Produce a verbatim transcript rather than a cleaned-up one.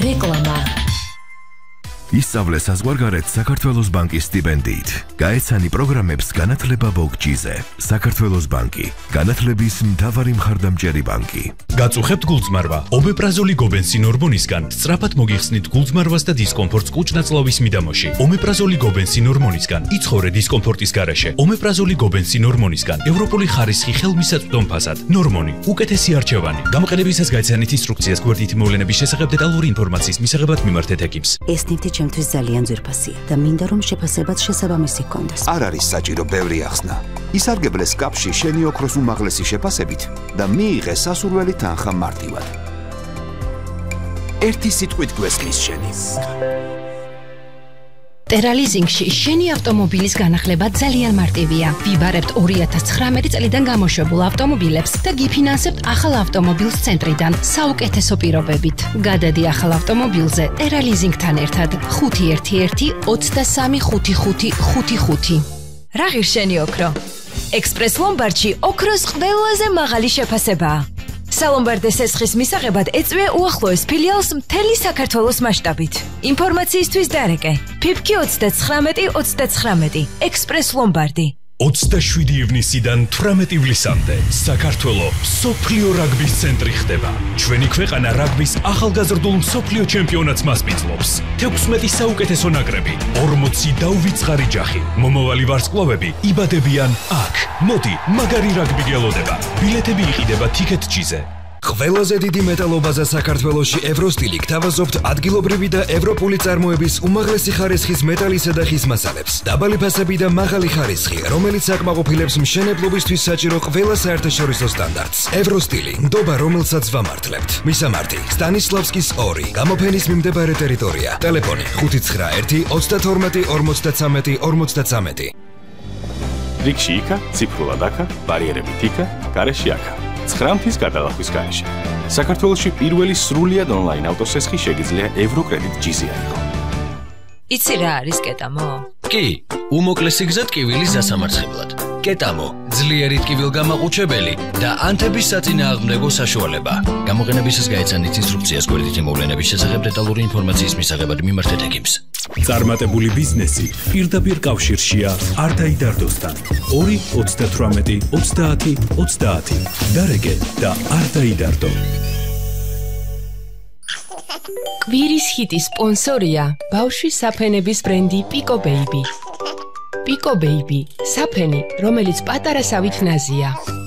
რეკლამა ისწავლე საზღვარგარეთ საქართველოს ბანკის სტიპენდიით. გაეცანი პროგრამებს განათლება ბოგჯიზე. საქართველოს ბანკი, განათლების მთავარი მხარდამჭერი ბანკი. გაწუხებთ გულწმარვა. ომეპრაზოლი გობენსინ ჰორმონისგან სწრაფად მოგიხსნით გულწმარვას და დისკომფორტს კუჭ-ნაწლავის მიდამოში. ომეპრაზოლი გობენსინ ჰორმონისგან იცხოვრე დისკომფორტის გარეშე. ომეპრაზოლი გობენსინ ჰორმონისგან ევროპული ხარისხი ხელმისაწვდომ ფასად. ნორმონი, უკეთესი არჩევანი. გამოყენებისას გაეცანით ინსტრუქციას გვერდითი მოვლენების შესახებ დეტალური ინფორმაციის მისაღებად მიმართეთ ეკიპს. ეს ნივთი ჩემთვის ძალიან ძვირფასია და მინდა რომ შეფასებაც შესაბამისი ჰქონდეს. არ არის საჭირო ბევრი ახსნა. ისარგებლეს კაპში შენი ოქროს უმაღლესი შეფასებით და მიიღე სასურველი თანხა მარტივად. ერთი სიტყვით გვესმის შენი. ტერალიზინგში შენი ავტომობილის განახლება ძალიან მარტივია. ვიბარებთ ორი ათას ცხრამეტი წლიდან გამოშვებულ ავტომობილებს და გიფინანსებთ ახალ ავტომობილს ცენტრიდან საუკეთესო პირობებით. გადადი ახალ ავტომობილზე ტერალიზინგთან ერთად ხუთი ერთი ერთი ოცდასამი ხუთი ხუთი ხუთი ხუთი. რა ღირს შენი ოქრო? ექსპრეს ლომბარდში ოქროს ყველაზე მაღალი შეფასებაა. სალომბარდეს ესხის მისაღებად ეწვია უახლოეს ფილიალს მთელი საქართველოს მასშტაბით. ინფორმაციისთვის დარეკე ფიფკი ოცდაცხრამეტი ოცდაცხრამეტი ექსპრეს ლომბარდი. ოცდაშვიდი ივნისიდან თვრამეტი ივლისამდე საქართველო მსოფლიო რაგბის ცენტრი ხდება. ჩვენი ქვეყანა რაგბის ახალგაზრდულ მსოფლიო ჩემპიონატს მასპინძლობს. თექვსმეტი საუკეთესო ნაკრები, ორმოცი დაუვიწყარი ჯახი. მომავალი ვარსკვლავები იბადებიან აქ. მოდი, მაგარი რაგბი გელოდება. ბილეთები იყიდება TicketJet-ზე. ყველაზე დიდი მეტალობაზა საქართველოში ევროსტილი გთავაზობთ ადგილობრივი და ევროპული წარმოების უმაღლესი ხარისხის მეტალისა და ხის მასალებს. დაბალი ფასები და მაღალი ხარისხი, რომელიც აკმაყოფილებს მშენებლობისთვის საჭირო ყველა საერთაშორისო სტანდარტს. ევროსტილი, ნდობა რომელსაც ვამართლებთ. მისამართი: სტანისლავსკის ორი, გამოფენის მიმდებარე ტერიტორია. ტელეფონი ხუთი ცხრა ერთი ოცდათორმეტი ორმოცდაცამეტი ორმოცდაცამეტი. რიგში იქა, ციფრულად აქა, ბარიერებით იქა, გარეშე აქა. ცხრამთის გადალახვის გარეშე. საქართველოში პირველი სრულიად ონლაინ ავტოსესხი შეგიძლია ევროკრედიტ ჯიზი აიღო. იცი რა არის კეტამო? კი, უმოკლესი გზა ტკივილის დასამარცხებლად. კეტამო, ძლიერი ტკივილგამაყუჩებელი და ანთების საწინააღმდეგო საშუალება. გამოყენებისას გაეცანით ინსტრუქციას გვერდითი მოვლენების შესახებ დეტალური ინფორმაციის მისაღებად მიმართეთ ეკიპს. წარმატებული ბიზნესი პირდაპირ კავშირშია არტაიდარდოსთან. ორი ოცდათვრამეტი ოცდაათი ოცდაათი. დარეკე და არტაიდარდო. კვირის ჰიტის სპონსორია ბავშვის საფენების ბრენდი Pico Baby. Pico Baby, საფენი, რომელიც პატარა სავით ნაზია.